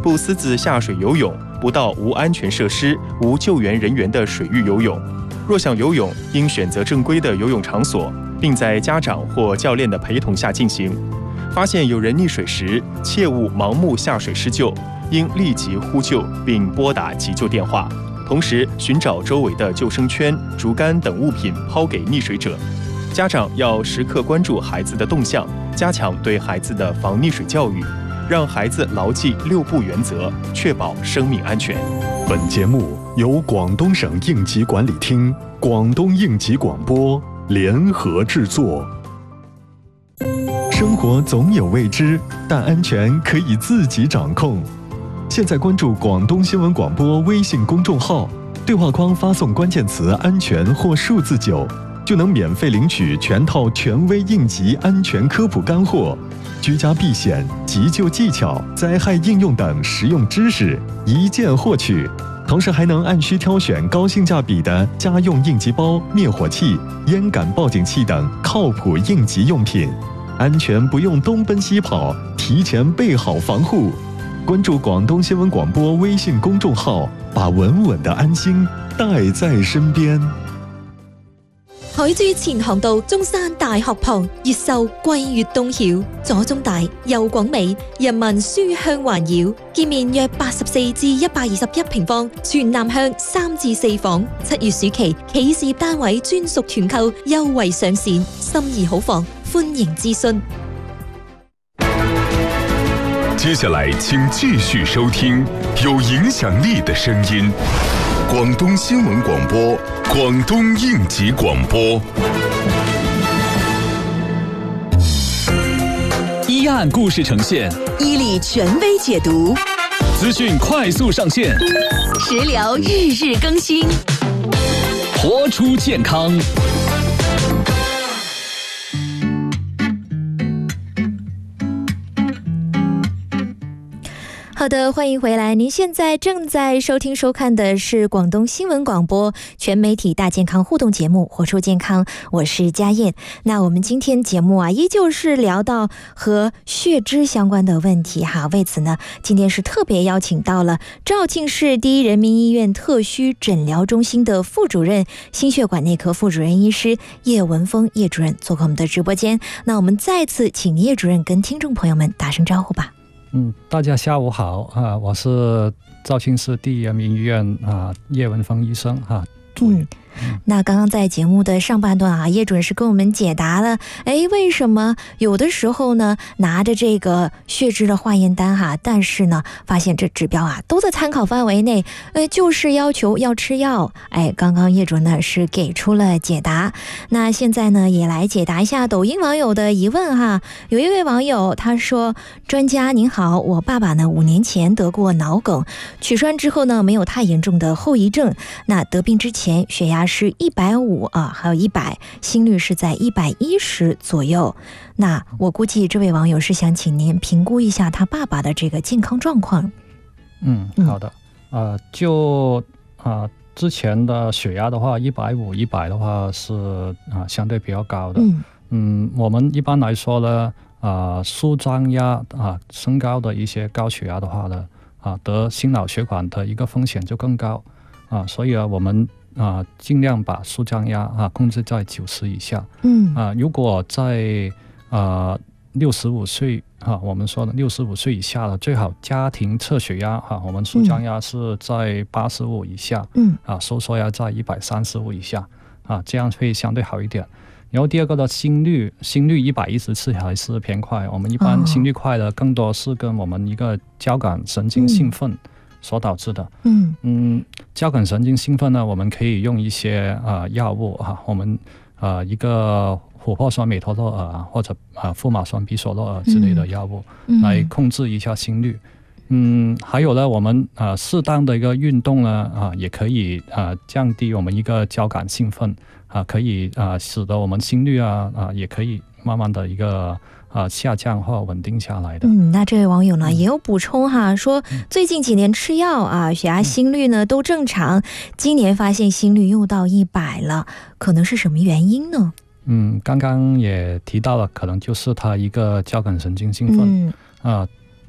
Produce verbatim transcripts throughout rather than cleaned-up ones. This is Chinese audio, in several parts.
不私自下水游泳，不到无安全设施、无救援人员的水域游泳。若想游泳，应选择正规的游泳场所，并在家长或教练的陪同下进行。发现有人溺水时，切勿盲目下水施救，应立即呼救并拨打急救电话。同时，寻找周围的救生圈、竹竿等物品抛给溺水者。家长要时刻关注孩子的动向，加强对孩子的防溺水教育，让孩子牢记六不原则，确保生命安全。 本节目由广东省应急管理厅、广东应急广播联合制作。生活总有未知，但安全可以自己掌控。现在关注广东新闻广播微信公众号，对话框发送关键词“安全”或数字九，就能免费领取全套权威应急安全科普干货、居家避险、急救技巧、灾害应用等实用知识，一键获取。同时还能按需挑选高性价比的家用应急包、灭火器、烟感报警器等靠谱应急用品，安全不用东奔西跑，提前备好防护。关注广东新闻广播微信公眾號，把穩穩的安心帶在身邊。 海珠前航道中山大學旁，越秀貴越東曉，左中大右廣美，人民書香環繞，建面約八十四至一百二十一平方，全南向三至四房。七月暑期企事業單位專屬團購優惠上線，心儀好房，歡迎諮詢。 接下来请继续收听有影响力的声音，广东新闻广播，广东应急广播。 一案故事呈现， 伊利权威解读， 资讯快速上线， 食疗日日更新， 活出健康。 好的，欢迎回来。您现在正在收听收看的是广东新闻广播全媒体大健康互动节目《活出健康》，我是佳燕。那我们今天节目啊，依旧是聊到和血脂相关的问题哈。为此呢，今天是特别邀请到了肇庆市第一人民医院特需诊疗中心的副主任、心血管内科副主任医师叶文峰叶主任做客我们的直播间。那我们再次请叶主任跟听众朋友们打声招呼吧。 嗯，大家下午好啊，我是肇庆市第一人民医院啊叶文峰医生啊。 嗯，那刚刚在节目的上半段啊，叶主任是跟我们解答了，哎，为什么有的时候呢拿着这个血脂的化验单哈，但是呢发现这指标啊都在参考范围内，呃，就是要求要吃药。哎，刚刚叶主任呢是给出了解答。那现在呢也来解答一下抖音网友的疑问哈。有一位网友他说：专家您好，我爸爸呢五年前得过脑梗，取栓之后呢没有太严重的后遗症，那得病之前血压是一百五啊，还有一百，心率是在一百一十左右。那我估计这位网友是想请您评估一下他爸爸的这个健康状况。 嗯，好的。呃，就啊、呃、之前的血压的话，一百五、一百的话是啊、呃、相对比较高的。嗯嗯，我们一般来说呢，啊、呃、舒张压啊、呃、升高的一些高血压的话呢，啊、呃、得心脑血管的一个风险就更高啊、呃，所以啊我们啊、呃，尽量把舒张压啊控制在九十以下。嗯啊、呃，如果在呃六十五岁啊，我们说的六十五岁以下的，最好家庭测血压哈、啊，我们舒张压是在八十五以下，嗯啊，收缩压在一百三十五以下啊，这样会相对好一点。然后第二个的心率，心率一百一十次还是偏快。我们一般心率快的更多是跟我们一个交感神经兴奋所导致的。嗯嗯，交感神经兴奋呢，我们可以用一些呃药物啊，我们呃一个琥珀酸美托洛尔啊，或者啊富马酸比索洛尔之类的药物、嗯、来控制一下心率。嗯，还有呢，我们呃适当的一个运动呢啊，也可以呃降低我们一个交感兴奋啊，可以啊使得我们心率啊啊也可以慢慢的一个啊下降或稳定下来的。 嗯，那这位网友呢、嗯、也有补充哈，说最近几年吃药啊，血压心率呢、嗯、都正常，今年发现心率又到一百了，可能是什么原因呢？ 嗯，刚刚也提到了，可能就是他一个交感神经兴奋。嗯啊。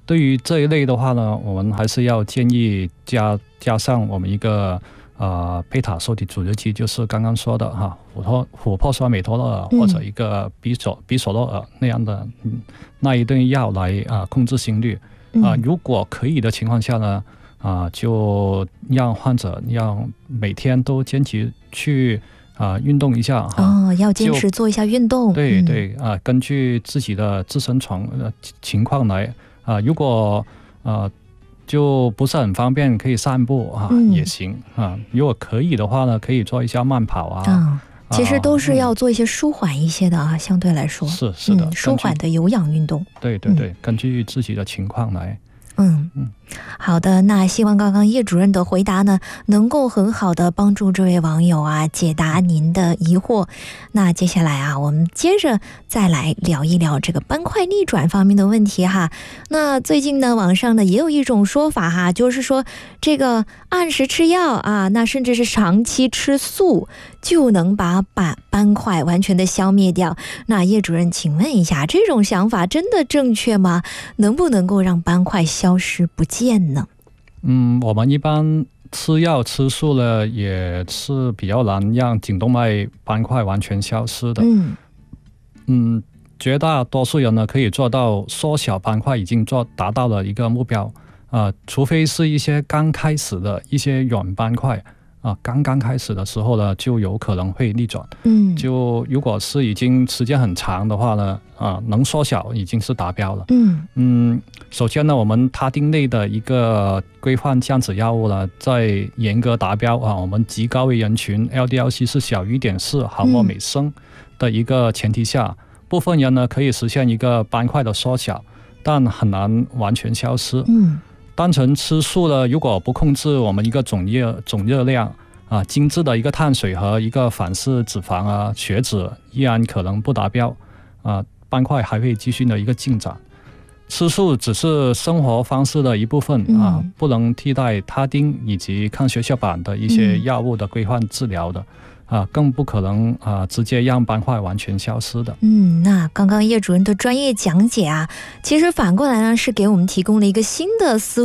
对于这一类的话呢，我们还是要建议加加上我们一个呃贝塔受体阻滞剂，就是刚刚说的哈，琥珀琥珀酸美托乐尔或者一个比索比索洛尔那样的、嗯、那一顿药来啊、呃、控制心率啊、呃。如果可以的情况下呢，啊、呃、就让患者要每天都坚持去。啊、呃，运动一下哈、 哦，要坚持做一下运动。 对对啊、呃，根据自己的自身状呃情况来啊、呃，如果呃就不是很方便，可以散步啊、嗯、也行啊。如果可以的话呢，可以做一下慢跑啊。 嗯，其实都是要做一些舒缓一些的啊，嗯、相对来说是是的、嗯， 舒缓的有氧运动。 对对对、嗯，根据自己的情况来。 嗯嗯，好的，那希望刚刚叶主任的回答呢，能够很好的帮助这位网友啊解答您的疑惑。那接下来啊，我们接着再来聊一聊这个斑块逆转方面的问题哈。那最近呢，网上呢也有一种说法哈，就是说这个按时吃药啊，那甚至是长期吃素就能把斑斑块完全的消灭掉。那叶主任，请问一下，这种想法真的正确吗？能不能够让斑块消失不见呢？ 嗯，我们一般吃药吃素了，也是比较难让颈动脉斑块完全消失的。嗯嗯，绝大多数人呢可以做到缩小斑块，已经做达到了一个目标啊、呃，除非是一些刚开始的一些软斑块。啊，刚刚开始的时候呢，就有可能会逆转。嗯，就如果是已经时间很长的话呢，啊，能缩小已经是达标了。嗯嗯，首先呢，我们他汀类的一个规范降脂药物呢，在严格达标啊，我们极高危人群 L D L C 是小于一点四毫摩每升的一个前提下，嗯、部分人呢可以实现一个斑块的缩小，但很难完全消失。嗯。单纯吃素呢，如果不控制我们一个总热总热量啊，精致的一个碳水和一个反式脂肪啊，血脂依然可能不达标啊，斑块还会继续的一个进展。吃素只是生活方式的一部分啊，嗯、不能替代他汀以及抗血小板的一些药物的规范治疗的。嗯啊，更不可能啊，直接让斑块完全消失的。 嗯，那刚刚叶主任的专业讲解啊，其实反过来呢，是给我们提供了一个新的思